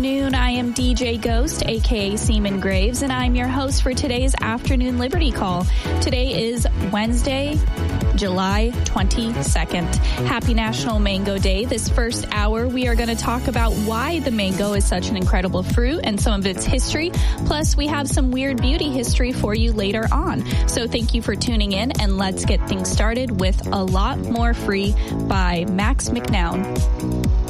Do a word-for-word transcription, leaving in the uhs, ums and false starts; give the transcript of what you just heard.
Noon, I am D J Ghost, aka Seaman Graves, and I'm your host for today's Afternoon Liberty Call. Today is Wednesday, July twenty-second. Happy National Mango Day. This first hour, we are going to talk about why the mango is such an incredible fruit and some of its history. Plus, we have some weird beauty history for you later on. So thank you for tuning in, and let's get things started with A Lot More Free by Max McNown.